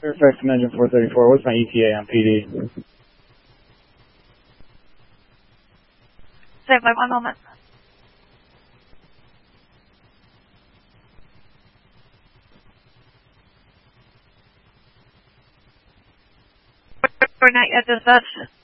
Fairfax Engine 434, what's my ETA on PD? Stand by 1 moment. We're not yet dispatched.